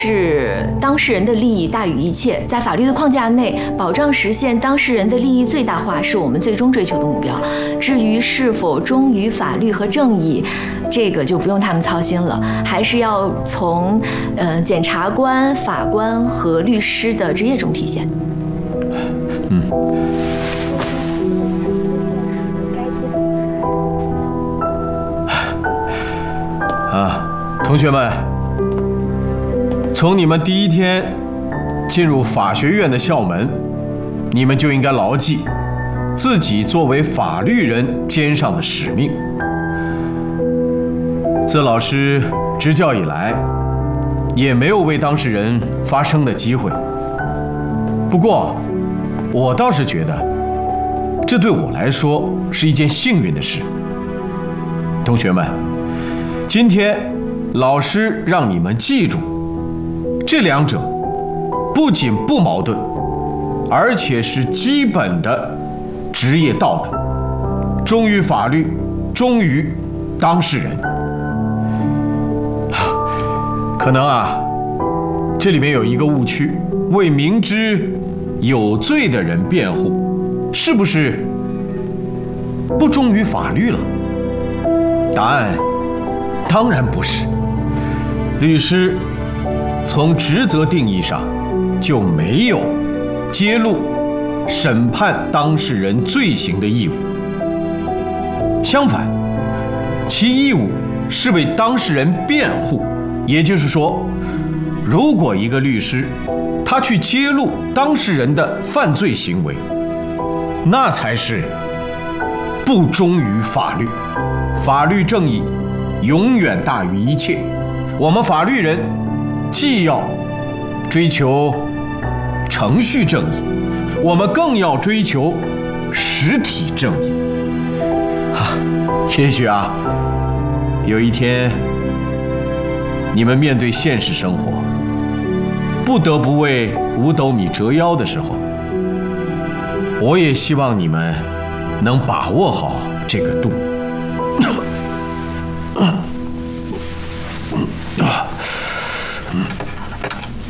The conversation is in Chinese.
是当事人的利益大于一切，在法律的框架内，保障实现当事人的利益最大化是我们最终追求的目标。至于是否忠于法律和正义，这个就不用他们操心了，还是要从检察官、法官和律师的职业中体现。 同学们。 从你们第一天进入法学院的校门，你们就应该牢记自己作为法律人肩上的使命。自老师执教以来，也没有为当事人发声的机会。不过，我倒是觉得，这对我来说是一件幸运的事。同学们，今天老师让你们记住。 这两者不仅不矛盾，而且是基本的职业道德，忠于法律，忠于当事人。可能这里面有一个误区，为明知有罪的人辩护，是不是不忠于法律了？答案当然不是，律师。 从职责定义上，就没有揭露、审判当事人罪行的义务。相反，其义务是为当事人辩护。也就是说，如果一个律师他去揭露当事人的犯罪行为，那才是不忠于法律。法律正义永远大于一切。我们法律人。 既要追求程序正义，我们更要追求实体正义。也许有一天你们面对现实生活，不得不为5斗米折腰的时候，我也希望你们能把握好这个度。